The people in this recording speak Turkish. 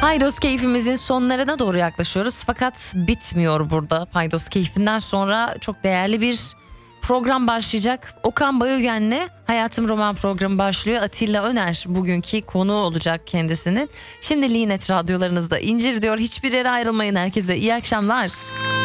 Paydos keyfimizin sonlarına doğru yaklaşıyoruz. Fakat bitmiyor burada. Paydos keyfinden sonra çok değerli bir program başlayacak. Okan Bayülgen'le Hayatım Roman programı başlıyor. Atilla Öner bugünkü konuğu olacak kendisinin. Şimdi Linet radyolarınızda İncir diyor. Hiçbir yere ayrılmayın, herkese iyi akşamlar.